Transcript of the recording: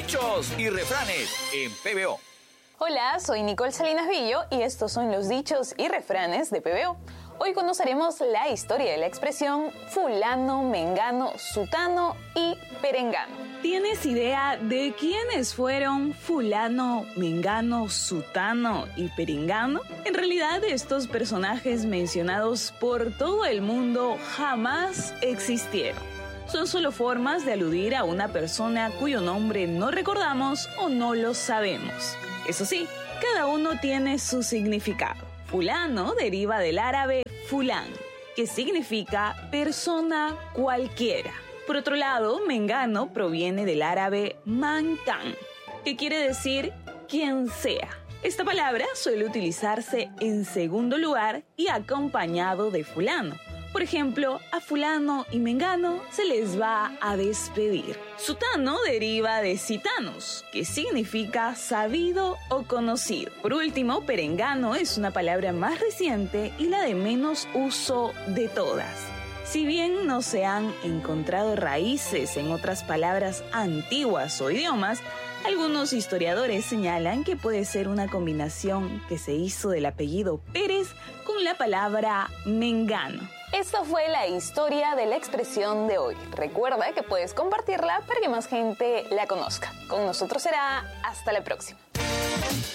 Dichos y refranes en PBO. Hola, soy Nicole Salinas Villo y estos son los dichos y refranes de PBO. Hoy conoceremos la historia de la expresión fulano, mengano, sutano y perengano. ¿Tienes idea de quiénes fueron fulano, mengano, sutano y perengano? En realidad, estos personajes mencionados por todo el mundo jamás existieron. Son solo formas de aludir a una persona cuyo nombre no recordamos o no lo sabemos. Eso sí, cada uno tiene su significado. Fulano deriva del árabe fulán, que significa persona cualquiera. Por otro lado, mengano proviene del árabe man kan, que quiere decir quien sea. Esta palabra suele utilizarse en segundo lugar y acompañado de fulano. Por ejemplo, a fulano y mengano se les va a despedir. Sutano deriva de sitanus, que significa sabido o conocido. Por último, perengano es una palabra más reciente y la de menos uso de todas. Si bien no se han encontrado raíces en otras palabras antiguas o idiomas, algunos historiadores señalan que puede ser una combinación que se hizo del apellido Pérez con la palabra mengano. Esta fue la historia de la expresión de hoy. Recuerda que puedes compartirla para que más gente la conozca. Con nosotros será hasta la próxima.